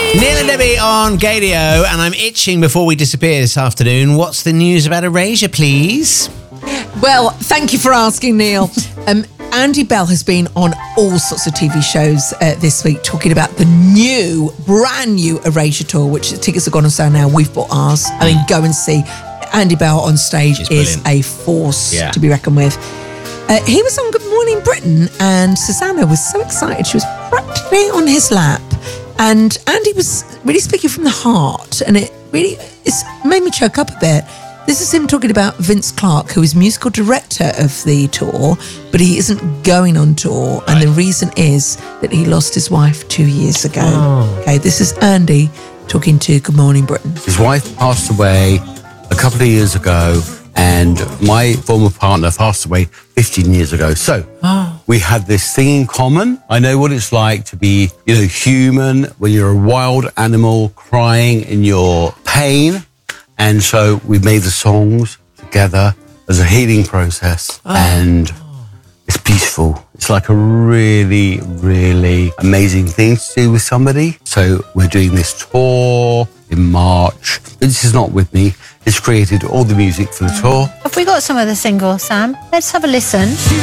Neil and Debbie on Gadio, and I'm itching before we disappear this afternoon. What's the news about Erasure, please? Well, thank you for asking, Neil. Andy Bell has been on all sorts of TV shows this week talking about the brand new Erasure tour, which the tickets have gone on sale now. We've bought ours. I mean, go and see. Andy Bell on stage is a force to be reckoned with. He was on Good Morning Britain, and Susanna was so excited. She was practically on his lap. And Andy was really speaking from the heart, and it made me choke up a bit. This is him talking about Vince Clarke, who is musical director of the tour, but he isn't going on tour. Right. And the reason is that he lost his wife 2 years ago. Oh. Okay, this is Andy talking to Good Morning Britain. His wife passed away a couple of years ago, and my former partner passed away 15 years ago. So we had this thing in common. I know what it's like to be, human when you're a wild animal crying in your pain. And so we made the songs together as a healing process. And it's beautiful. It's like a really, really amazing thing to do with somebody. So we're doing this tour in March. Vince is not with me. He's created all the music for the tour. Have we got some of the singles, Sam? Let's have a listen.